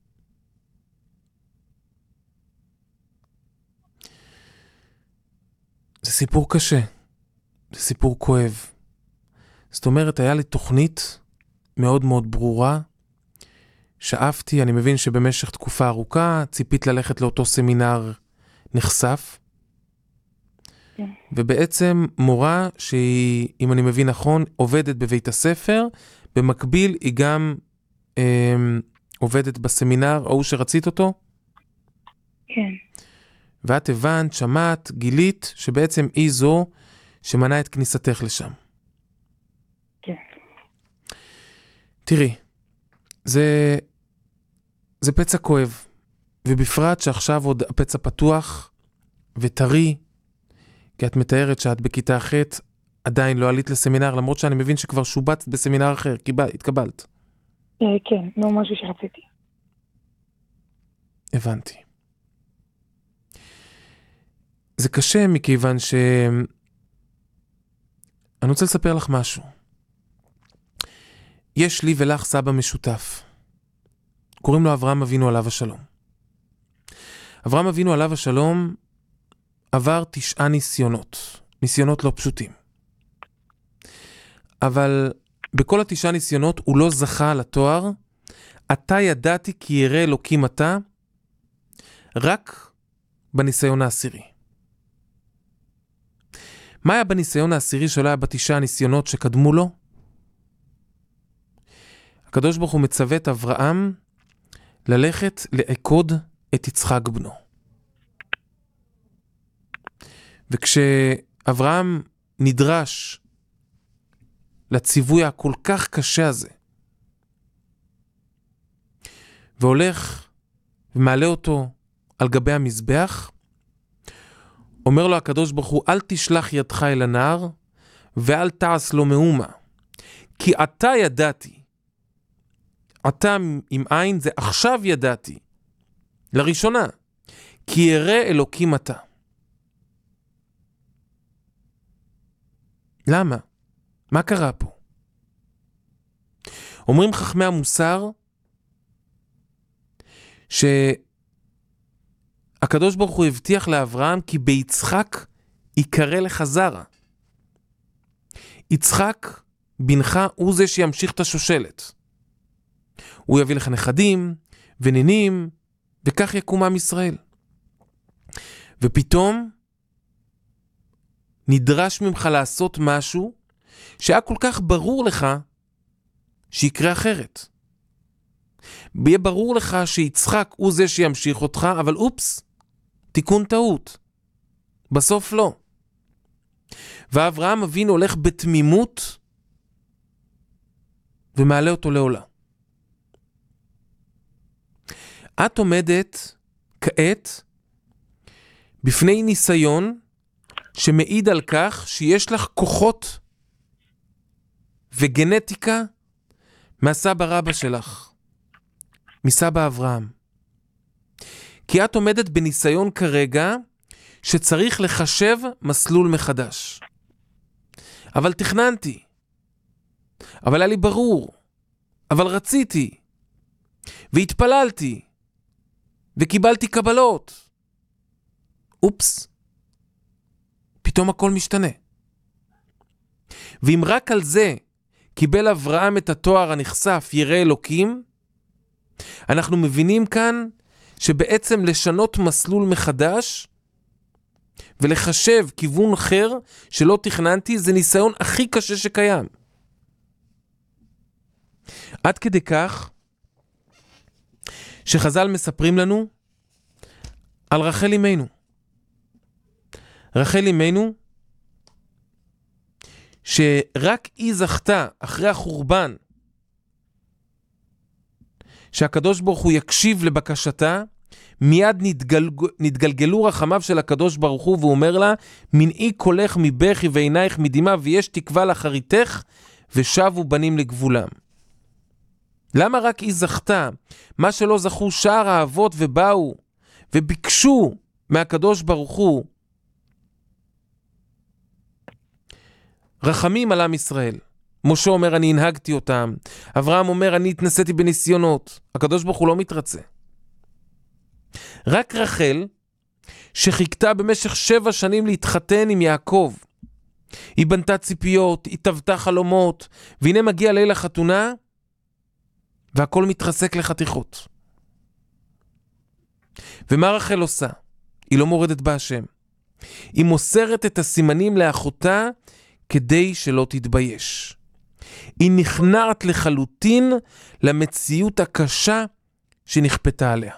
זה סיפור קשה. זה סיפור כואב. זאת אומרת, היה לי תוכנית מאוד מאוד ברורה. שאפתי, אני מבין שבמשך תקופה ארוכה, ציפית ללכת לאותו סמינר נחשף. כן. ובעצם מורה שהיא, אם אני מבין נכון, עובדת בבית הספר, במקביל היא גם... עובדת בסמינר, או שרצית אותו? כן. ואת הבנת, שמעת, גילית, שבעצם היא זו שמנעה את כניסתך לשם. כן. תראי, זה פצע כואב, ובפרט שעכשיו עוד הפצע פתוח וטרי, כי את מתארת שאת בכיתה ח' עדיין לא עלית לסמינר, למרות שאני מבין שכבר שובצת בסמינר אחר, התקבלת. כן, לא משהו שרציתי. הבנתי. זה קשה מכיוון אני רוצה לספר לך משהו. יש לי ולך סבא משותף. קוראים לו אברהם אבינו עליו השלום. אברהם אבינו עליו השלום עבר 9 ניסיונות. ניסיונות לא פשוטים. אבל... בכל 9 ניסיונות הוא לא זכה על התואר, אתה ידעתי כי ירא אלוקים אתה, רק בניסיון העשירי. מה היה בניסיון העשירי שלו היה ב9 ניסיונות שקדמו לו? הקדוש ברוך הוא מצווה את אברהם ללכת לעקוד את יצחק בנו. וכשאברהם נדרש לציווי הכל כך קשה הזה, והולך ומעלה אותו על גבי המזבח, אומר לו הקדוש ברוך הוא, אל תשלח ידך אל הנער, ואל תעש לו מאומה, כי אתה ידעתי, אתה עם עין זה עכשיו ידעתי, לראשונה, כי ירא אלוקים אתה. למה? מה קרה פה? אומרים חכמי המוסר שהקדוש ברוך הוא הבטיח לאברהם כי ביצחק יקרא לך זרע. יצחק בנך הוא זה שימשיך את השושלת. הוא יביא לך נכדים ונינים, וכך יקום עם ישראל. ופתאום נדרש ממך לעשות משהו שהיה כל כך ברור לך שיקרה אחרת. יהיה ברור לך שיצחק הוא זה שימשיך אותך, אבל אופס, תיקון טעות. בסוף לא. ואברהם אבינו הולך בתמימות ומעלה אותו לעולה. את עומדת כעת בפני ניסיון שמעיד על כך שיש לך כוחות וגנטיקה מהסבא רבא שלך, מסבא אברהם. כי את עומדת בניסיון כרגע שצריך לחשב מסלול מחדש. אבל תכננתי, אבל היה לי ברור, אבל רציתי, והתפללתי, וקיבלתי קבלות. אופס, פתאום הכל משתנה. ואם רק על זה קיבל אברהם את התואר הנחשף ירא אלוקים, אנחנו מבינים כאן שבעצם לשנות מסלול מחדש ולחשב כיוון אחר שלא תכננתי זה ניסיון הכי קשה שקיים. עד כדי כך שחז"ל מספרים לנו על רחל אמנו. רחל אמנו שרק היא זכתה אחרי החורבן שהקדוש ברוך הוא יקשיב לבקשתה, מיד נתגלגלו רחמיו של הקדוש ברוך הוא, והוא אומר לה, מנעי קולך מבכי ועינייך מדמעה, ויש תקווה לאחריתך, ושבו בנים לגבולם. למה רק היא זכתה? מה שלא זכו שאר האבות ובאו וביקשו מהקדוש ברוך הוא רחמים על עם ישראל. משה אומר אני הנהגתי אותם, אברהם אומר אני התנסיתי בניסיונות. הקדוש ברוך הוא לא מתרצה. רק רחל שחיכתה במשך 7 שנים להתחתן עם יעקב, היא בנתה ציפיות, היא טבתה חלומות, והנה מגיע ליל החתונה והכל מתרסק לחתיכות. ומה רחל עושה? היא לא מורדת בהשם, היא מוסרת את הסימנים לאחותה כדי שלא תתבייש. היא נכנעת לחלוטין למציאות הקשה שנכפתה עליה.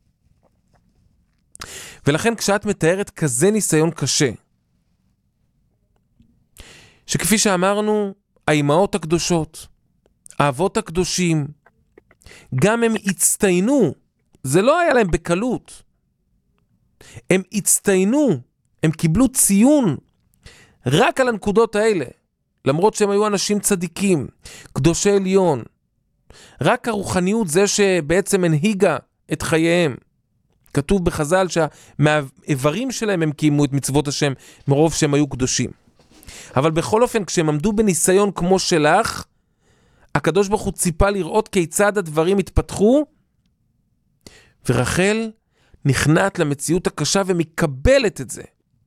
ולכן כשאת מתארת כזה ניסיון קשה, שכפי שאמרנו, האימהות הקדושות, האבות הקדושים, גם הם הצטיינו, זה לא היה להם בקלות. הם הצטיינו, הם קיבלו ציון רק על הנקודות האלה, למרות שהם היו אנשים צדיקים, קדושי עליון. רק הרוחניות זה שבעצם הנהיגה את חייהם. כתוב בחז"ל שמהאיברים שלהם הם קיימו את מצוות השם מרוב שהם היו קדושים. אבל בכל אופן כשהם עמדו בניסיון כמו שלך, הקדוש ברוך הוא ציפה לראות כיצד הדברים התפתחו, ורחל נכנעת למציאות הקשה ומקבלת את זה.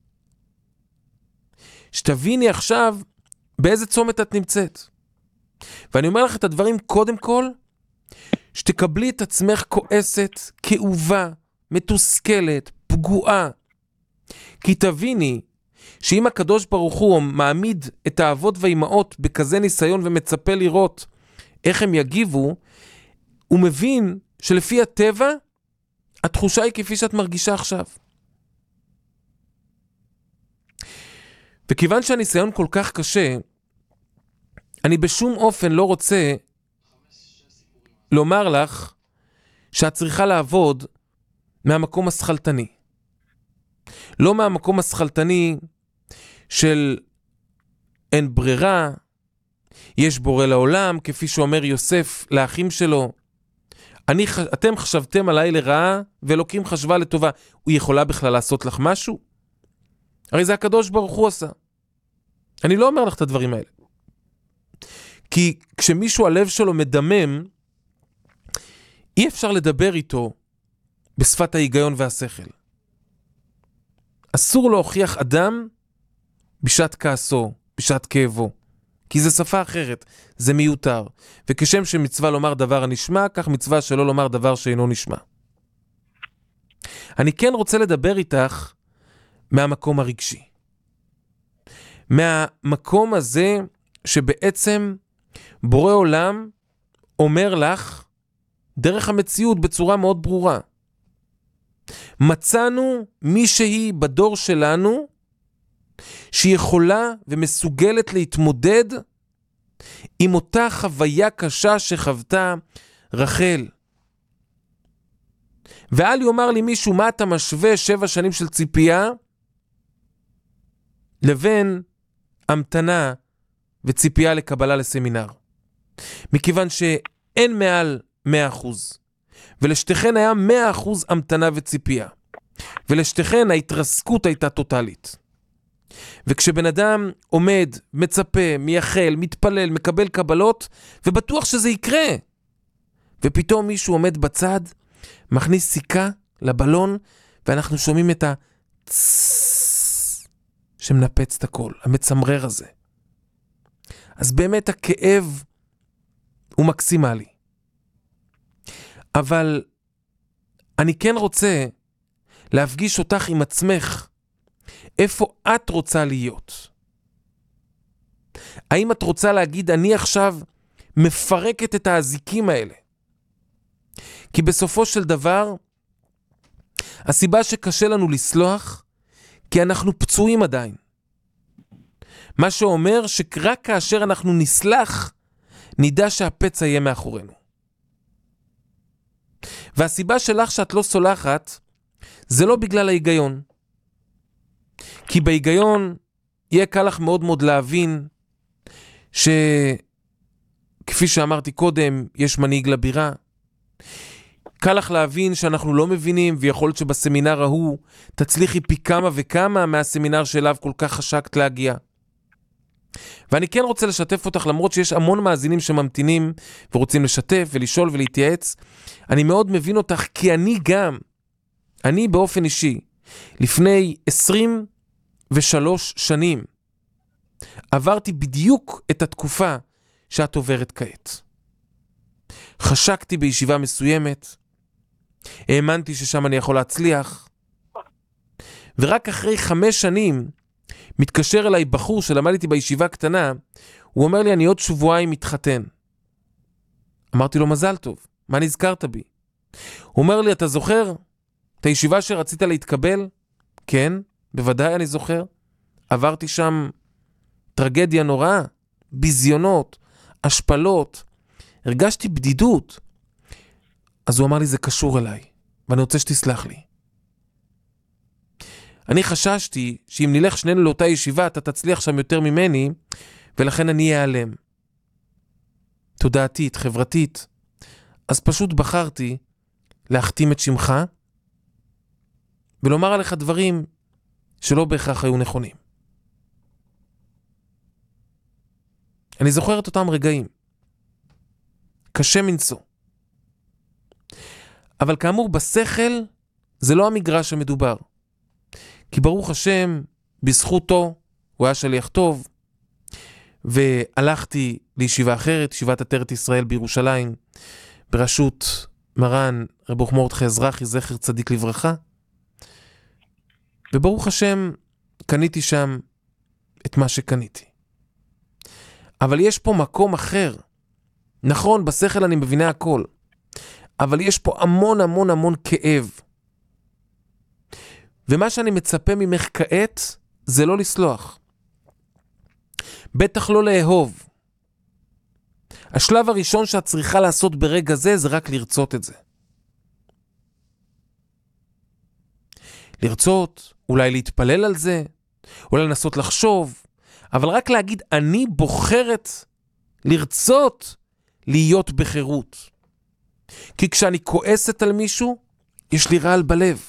שתביני עכשיו באיזה צומת את נמצאת. ואני אומר לך את הדברים קודם כל, שתקבלי את עצמך כועסת, כאובה, מתוסכלת, פגועה. כי תביני שאם הקדוש ברוך הוא מעמיד את האבות והאימהות בכזה ניסיון ומצפה לראות איך הם יגיבו, הוא מבין שלפי הטבע התחושה היא כפי שאת מרגישה עכשיו. וכיוון שהניסיון כל כך קשה, אני בשום אופן לא רוצה לומר לך שאת צריכה לעבוד מהמקום השכלתני. לא מהמקום השכלתני של אין ברירה, יש בורא לעולם, כפי שאומר יוסף לאחים שלו. אתם חשבתם עליי לרעה ואלוקים חשבה לטובה. הוא יכולה בכלל לעשות לך משהו? הרי זה הקדוש ברוך הוא עשה. אני לא אומר לך את הדברים האלה. כי כשמישהו הלב שלו מדמם, אי אפשר לדבר איתו בשפת ההיגיון והשכל. אסור להוכיח אדם בשעת כעסו, בשעת כאבו. כי זה שפה אחרת, זה מיותר. וכשם שמצווה לומר דבר הנשמע, כך מצווה שלא לומר דבר שאינו נשמע. אני כן רוצה לדבר איתך מהמקום הרגשי. מהמקום הזה שבעצם בורא עולם אומר לך דרך המציאות בצורה מאוד ברורה. מצאנו מישהי בדור שלנו שהיא יכולה ומסוגלת להתמודד עם אותה חוויה קשה שחוותה רחל. ואל יאמר לי מישהו, מה אתה משווה 7 שנים של ציפייה לבין המתנה וציפייה לקבלה לסמינר? מכיוון שאין מעל 100%. ולשתיכן היה 100% המתנה וציפייה. ולשתיכן ההתרסקות הייתה טוטלית. וכשבן אדם עומד, מצפה, מייחל, מתפלל, מקבל קבלות, ובטוח שזה יקרה. ופתאום מישהו עומד בצד, מכניס סיכה לבלון, ואנחנו שומעים את הצסס שמנפץ את הכל, המצמרר הזה. אז באמת הכאב הוא מקסימלי. אבל אני כן רוצה להפגיש אותך עם עצמך, איפה את רוצה להיות? האם את רוצה להגיד, אני עכשיו מפרקת את האזיקים האלה? כי בסופו של דבר, הסיבה שקשה לנו לסלוח, כי אנחנו פצועים עדיין. מה שאומר שרק כאשר אנחנו נסלח, נדע שהפצע יהיה מאחורינו. והסיבה שלך שאת לא סולחת, זה לא בגלל ההיגיון. כי בהיגיון יהיה קל לך מאוד מאוד להבין שכפי שאמרתי קודם, יש מנהיג לבירה. קל לך להבין שאנחנו לא מבינים, ויכול להיות שבסמינר ההוא תצליחי פי כמה וכמה מהסמינר שאליו כל כך חשקת להגיע. ואני כן רוצה לשתף אותך, למרות שיש המון מאזינים שממתינים ורוצים לשתף ולשאול ולהתייעץ. אני מאוד מבין אותך, כי אני באופן אישי, לפני 23 שנים, עברתי בדיוק את התקופה שאת עוברת כעת. חשקתי בישיבה מסוימת, האמנתי ששם אני יכול להצליח, ורק אחרי 5 שנים, מתקשר אליי בחור שלמד איתי בישיבה קטנה, הוא אומר לי, אני עוד שבועיים מתחתן. אמרתי לו, מזל טוב, מה נזכרת בי? הוא אומר לי, אתה זוכר את הישיבה שרצית להתקבל? כן, בוודאי אני זוכר. עברתי שם טרגדיה נוראה, ביזיונות, השפלות, הרגשתי בדידות. אז הוא אמר לי, זה קשור אליי, ואני רוצה שתסלח לי. אני חששתי שאם נלך שנינו לאותה ישיבה, אתה תצליח שם יותר ממני, ולכן אני אעלם. תודעתית, חברתית. אז פשוט בחרתי להחתים את שמך, ולומר עליך דברים שלא בהכרח היו נכונים. אני זוכר את אותם רגעים. קשה מנשוא. אבל כאמור, בשכל זה לא המגרש המדובר. כי ברוך השם, בזכותו, הוא היה שליח טוב, והלכתי לישיבה אחרת, ישיבת עטרת ישראל בירושלים, בראשות מרן רב ברוך מרדכי אזרחי, זכר צדיק לברכה. וברוך השם, קניתי שם את מה שקניתי. אבל יש פה מקום אחר. נכון, בשכל אני מבינה הכל. אבל יש פה המון המון המון כאב. ומה שאני מצפה ממך כעת, זה לא לסלוח. בטח לא לאהוב. השלב הראשון שאת צריכה לעשות ברגע זה, זה רק לרצות את זה. לרצות, אולי להתפלל על זה, אולי לנסות לחשוב, אבל רק להגיד, אני בוחרת לרצות להיות בחירות. כי כשאני כועסת על מישהו, יש לי רעל בלב.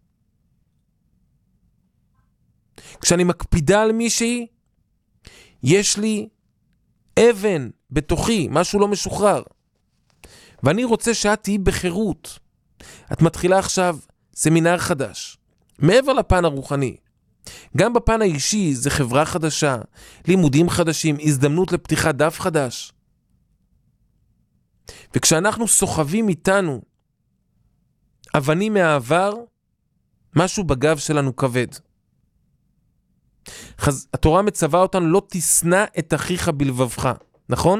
כשאני מקפידה על מישהי, יש לי אבן בתוכי, משהו לא משוחרר. ואני רוצה שאת תהיי בחירות. את מתחילה עכשיו סמינר חדש, מעבר לפן הרוחני. גם בפן האישי זה חברה חדשה, לימודים חדשים, הזדמנות לפתיחת דף חדש. וכשאנחנו סוחבים איתנו אבנים מהעבר, משהו בגב שלנו כבד. התורה מצווה אותנו לא תשנא את אחיך בלבבך, נכון?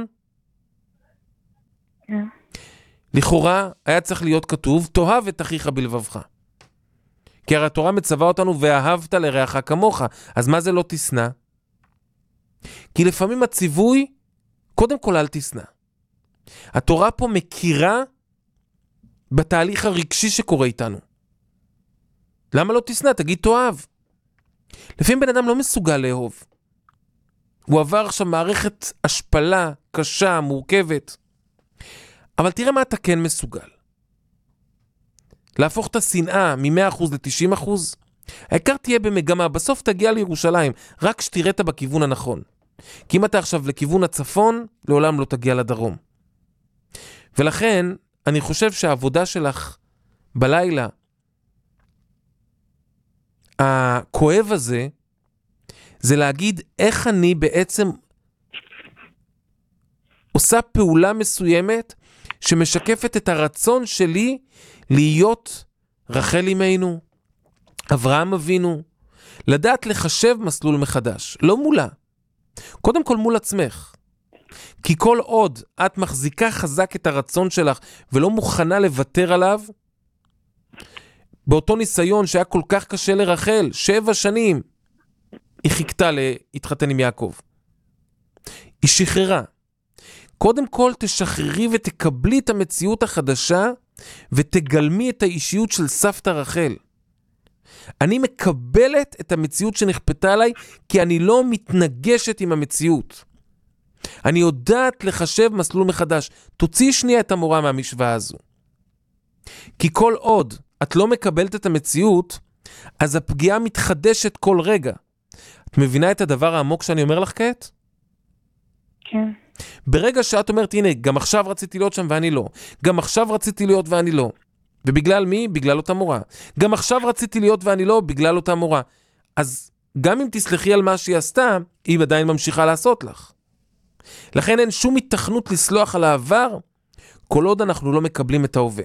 כן. לכאורה היה צריך להיות כתוב, תאהב את אחיך בלבבך. כי הרי התורה מצווה אותנו, ואהבת לרעך כמוך. אז מה זה לא תשנא? כי לפעמים הציווי, קודם כל אל תשנא. התורה פה מכירה בתהליך הרגשי שקורה איתנו. למה לא תשנא? תגיד תאהב. לפעמים בן אדם לא מסוגל לאהוב. הוא עבר עכשיו מערכת השפלה, קשה, מורכבת. אבל תראה מה אתה כן מסוגל. להפוך את השנאה מ-100% ל-90%. העיקר תהיה במגמה, בסוף תגיע לירושלים, רק שתיראת בכיוון הנכון. כי אם אתה עכשיו לכיוון הצפון, לעולם לא תגיע לדרום. ולכן, אני חושב שהעבודה שלך בלילה, הכואב הזה, זה להגיד איך אני בעצם עושה פעולה מסוימת שמשקפת את הרצון שלי להיות רחל אמנו, אברהם אבינו, לדעת לחשב מסלול מחדש, לא מולה, קודם כל מול עצמך. כי כל עוד את מחזיקה חזק את הרצון שלך ולא מוכנה לוותר עליו, באותו ניסיון שהיה כל כך קשה לרחל, 7 שנים, היא חיכתה להתחתן עם יעקב. היא שחררה. קודם כל תשחררי ותקבלי את המציאות החדשה, ותגלמי את האישיות של סבתא רחל. אני מקבלת את המציאות שנכפתה עליי, כי אני לא מתנגשת עם המציאות. אני יודעת לחשב מסלול מחדש. תוציא שנייה את המורה מהמשוואה הזו. כי כל עוד את לא מקבלת את המציאות, אז הפגיעה מתחדשת כל רגע. את מבינה את הדבר העמוק שאני אומר לך כעת? כן. ברגע שאת אומרת, הנה, גם עכשיו רציתי להיות שם ואני לא. גם עכשיו רציתי להיות ואני לא. ובגלל מי? בגלל אותה מורה. גם עכשיו רציתי להיות ואני לא, בגלל אותה מורה. אז גם אם תסלחי על מה שהיא עשתה, היא עדיין ממשיכה לעשות לך. לכן אין שום התכנות לסלוח על העבר, כל עוד אנחנו לא מקבלים את ההווה.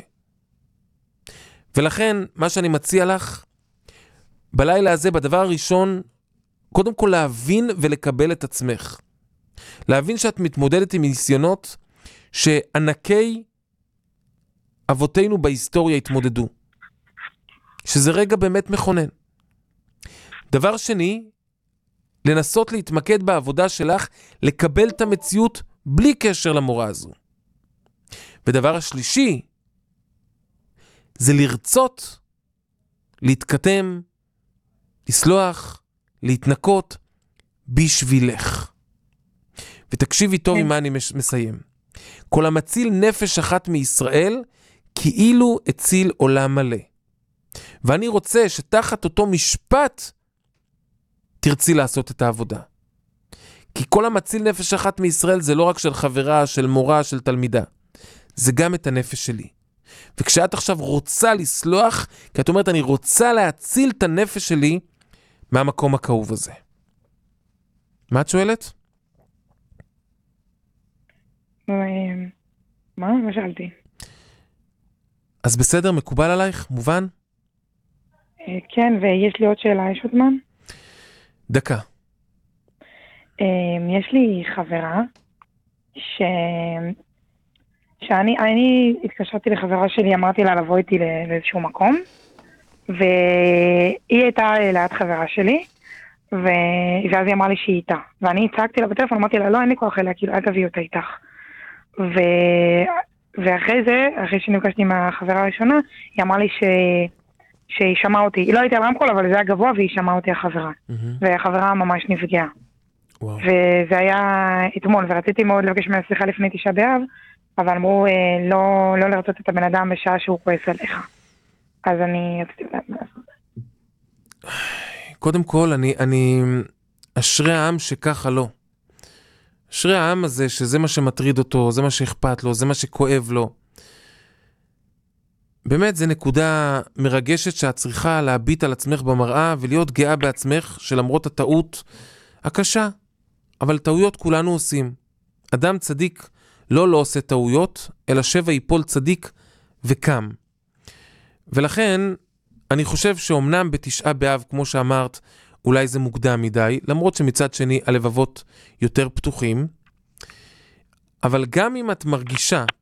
ולכן, מה שאני מציע לך, בלילה הזה, בדבר הראשון, קודם כל להבין ולקבל את עצמך. להבין שאת מתמודדת עם ניסיונות שענקי אבותינו בהיסטוריה התמודדו. שזה רגע באמת מכונן. דבר שני, לנסות להתמקד בעבודה שלך, לקבל את המציאות בלי קשר למורה הזו. ודבר השלישי, זה לרצות, להתקתם, לסלוח, להתנקות, בשבילך. ותקשיבי טוב עם מה אני מסיים. כל המציל נפש אחת מישראל, כאילו הציל עולם מלא. ואני רוצה שתחת אותו משפט, תרצי לעשות את העבודה. כי כל המציל נפש אחת מישראל זה לא רק של חברה, של מורה, של תלמידה. זה גם את הנפש שלי. וכשאת עכשיו רוצה לסלוח, כי את אומרת, אני רוצה להציל את הנפש שלי מהמקום הכאוב הזה. מה את שואלת? מה שאלתי? אז בסדר, מקובל עלייך? מובן? כן, ויש לי עוד שאלה, יש עוד זמן? דקה. יש לי חברה שאני התקשרתי לחברה שלי, אמרתי לה לבוא איתי לאיזשהו מקום, והיא הייתה ליד חברה שלי, ואז היא אמרה לי שהיא איתה. ואני הצגתי לה בטלפון, אמרתי לה, לא, אין לי כוח אליה, כאילו, אל תביא אותה איתך. ואחרי זה, אחרי שנפגשתי עם החברה הראשונה, היא אמרה לי שהיא שמעה אותי. היא לא הייתה על רמקול, אבל זה היה גבוה, והיא שמעה אותי החברה. והחברה ממש נפגעה. וזה היה אתמול, ורציתי מאוד לבקש ממנה סליחה לפני 9 באב, אבל אמרו לא לרצות את הבן אדם בשעה שהוא כועס עליך. אז אני רציתי לעשות. קודם כל, אני אשרי העם שככה לא. אשרי העם הזה, שזה מה שמטריד אותו, זה מה שאכפת לו, זה מה שכואב לו. באמת זו נקודה מרגשת שאת צריכה להביט על עצמך במראה ולהיות גאה בעצמך, שלמרות הטעות הקשה, אבל טעויות כולנו עושים. אדם צדיק לא עושה טעויות, אלא 7 ייפול צדיק וקם. ולכן אני חושב שאומנם בתשעה באב, כמו שאמרת, אולי זה מוקדם מדי, למרות שמצד שני הלבבות יותר פתוחים, אבל גם אם את מרגישה,